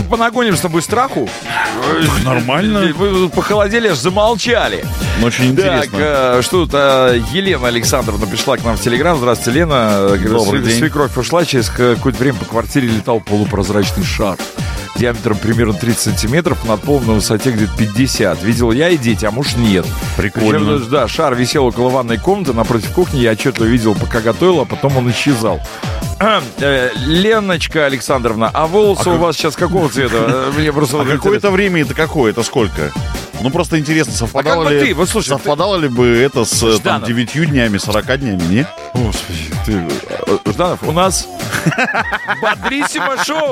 понагоним с тобой страху. Нормально. Вы похолодели, аж замолчали. Очень интересно. Так, что тут? Елена Александровна пришла к нам в Телеграм. Здравствуйте, Лена. Добрый день. Свекровь ушла, через какое-то время по квартире летал полупрозрачный шар. Диаметром примерно 30 сантиметров, над полом на высоте где-то 50. Видел я и дети, а муж нет. Прикольно. Причем, да, шар висел около ванной комнаты напротив кухни. Я отчетливо видел, пока готовил, а потом он исчезал. Леночка Александровна, а волосы у вас сейчас какого цвета? Мне просто Какое-то время это какое? Это сколько? Ну, просто интересно, совпадало ли бы это с 9 днями, 40 днями, не? Господи, Жданов, у нас Бодрисимо шоу.